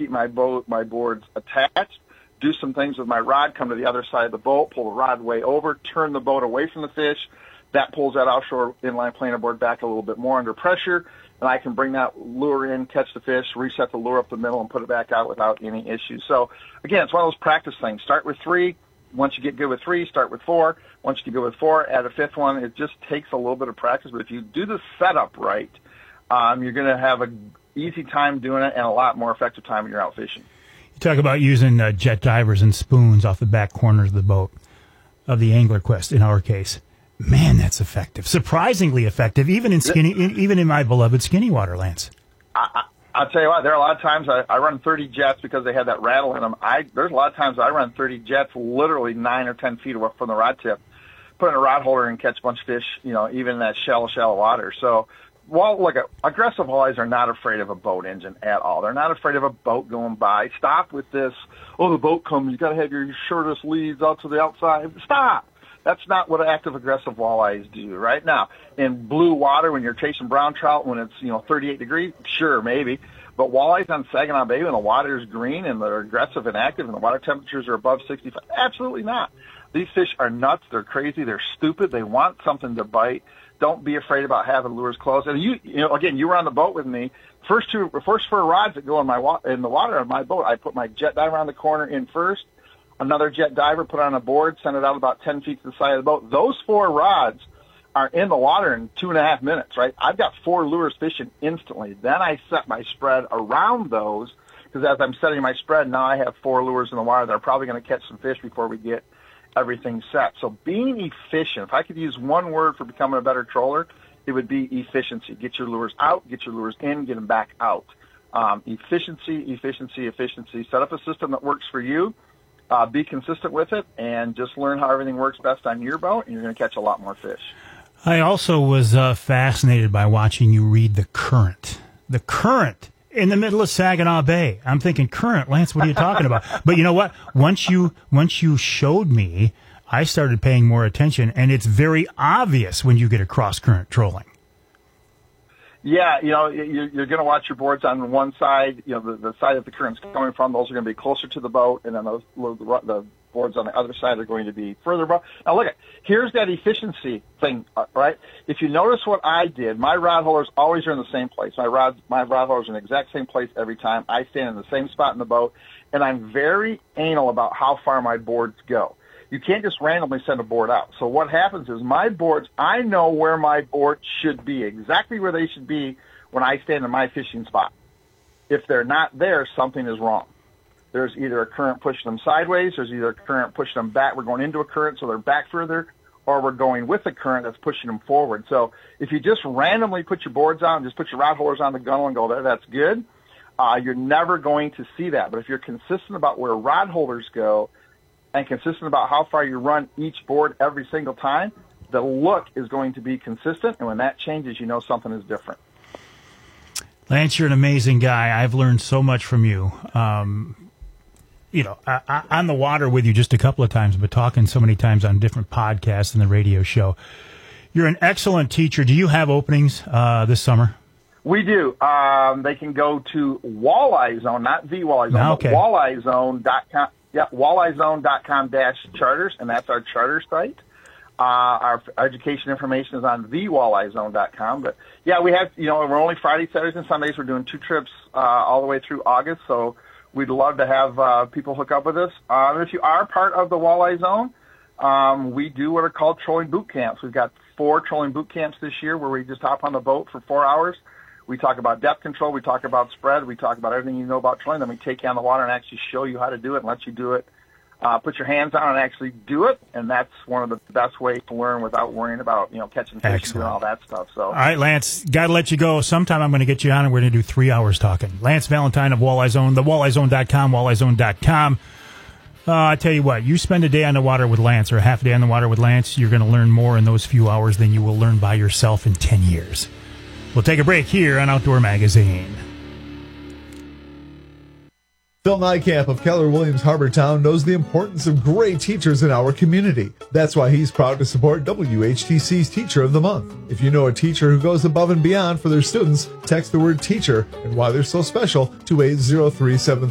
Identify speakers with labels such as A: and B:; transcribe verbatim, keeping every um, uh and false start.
A: keep my boat, my boards attached, do some things with my rod, come to the other side of the boat, pull the rod way over, turn the boat away from the fish. That pulls that offshore inline planer board back a little bit more under pressure, and I can bring that lure in, catch the fish, reset the lure up the middle, and put it back out without any issues. So, again, it's one of those practice things. Start with three. Once you get good with three, start with four. Once you get good with four, add a fifth one. It just takes a little bit of practice, but if you do the setup right, um, you're going to have an easy time doing it and a lot more effective time when you're out fishing.
B: You talk about using uh, jet divers and spoons off the back corners of the boat, of the Angler Quest in our case. Man, that's effective. Surprisingly effective, even in skinny, in, even in my beloved skinny water, Lance.
A: I, I, I'll tell you what, there are a lot of times I, I run thirty jets because they have that rattle in them. I, there's a lot of times I run thirty jets literally nine or ten feet away from the rod tip, put in a rod holder and catch a bunch of fish, you know, even in that shallow, shallow water. So, well, look, aggressive walleyes are not afraid of a boat engine at all. They're not afraid of a boat going by. Stop with this, oh, the boat comes, you got to have your shortest leads out to the outside. Stop. That's not what active aggressive walleyes do. Right now, in blue water, when you're chasing brown trout, when it's, you know, thirty-eight degrees, sure, maybe. But walleyes on Saginaw Bay, when the water is green and they're aggressive and active and the water temperatures are above sixty-five, absolutely not. These fish are nuts. They're crazy. They're stupid. They want something to bite. Don't be afraid about having lures closed. And you, you know, again, you were on the boat with me. First two, first four rods that go in my wa- in the water on my boat, I put my jet diver on the corner in first. Another jet diver, put it on a board, send it out about ten feet to the side of the boat. Those four rods are in the water in two and a half minutes, right? I've got four lures fishing instantly. Then I set my spread around those, because as I'm setting my spread, now I have four lures in the water that are probably going to catch some fish before we get everything set. So being efficient, if I could use one word for becoming a better troller, it would be efficiency. Get your lures out, get your lures in, get them back out. Um, efficiency, efficiency, efficiency. Set up a system that works for you. Uh, be consistent with it, and just learn how everything works best on your boat, and you're going to catch a lot more fish.
B: I also was uh, fascinated by watching you read the current. The current in the middle of Saginaw Bay. I'm thinking, current, Lance, what are you talking about? But you know what? Once you once you showed me, I started paying more attention, and it's very obvious when you get a cross-current trolling.
A: Yeah, you know, you're, you're going to watch your boards on one side, you know, the, the side that the current's coming from, those are going to be closer to the boat, and then those, the, the boards on the other side are going to be further above. Now, look, at here's that efficiency thing, right? If you notice what I did, my rod holders always are in the same place. My rod, my rod holders are in the exact same place every time. I stand in the same spot in the boat, and I'm very anal about how far my boards go. You can't just randomly send a board out. So what happens is my boards, I know where my board should be, exactly where they should be when I stand in my fishing spot. If they're not there, something is wrong. There's either a current pushing them sideways, there's either a current pushing them back, we're going into a current so they're back further, or we're going with a current that's pushing them forward. So if you just randomly put your boards out and just put your rod holders on the gunnel and go there, that's good. Uh, you're never going to see that. But if you're consistent about where rod holders go, and consistent about how far you run each board every single time, the look is going to be consistent, and when that changes, you know something is different.
B: Lance, you're an amazing guy. I've learned so much from you. Um, you know, I, I, on the water with you just a couple of times, but talking so many times on different podcasts and the radio show. You're an excellent teacher. Do you have openings uh, this summer?
A: We do. Um, they can go to Walleye Zone, not the Walleye Zone,
B: okay.
A: but walleye zone dot com. Yeah, walleye zone dot com dash charters, and that's our charter site. Uh, our education information is on the walleye zone dot com. But, yeah, we have, you know, we're only Friday, Saturdays, and Sundays. We're doing two trips uh, all the way through August, so we'd love to have uh, people hook up with us. Uh, if you are part of the Walleye Zone, um, we do what are called trolling boot camps. We've got four trolling boot camps this year where we just hop on the boat for four hours. We talk about depth control. We talk about spread. We talk about everything you know about trolling. Then we take you on the water and actually show you how to do it and let you do it. Uh, put your hands on and actually do it, and that's one of the best ways to learn without worrying about, you know, catching fish Excellent. and doing all that stuff. So,
B: all right, Lance, got to let you go. Sometime I'm going to get you on, and we're going to do three hours talking. Lance Valentine of Walleye Zone, the walleye zone dot com, walleye zone dot com. Uh, I tell you what, you spend a day on the water with Lance or a half a day on the water with Lance, you're going to learn more in those few hours than you will learn by yourself in ten years. We'll take a break here on Outdoor Magazine.
C: Phil Nykamp of Keller Williams Harbortown knows the importance of great teachers in our community. That's why he's proud to support W H T C's Teacher of the Month. If you know a teacher who goes above and beyond for their students, text the word teacher and why they're so special to eight zero three seven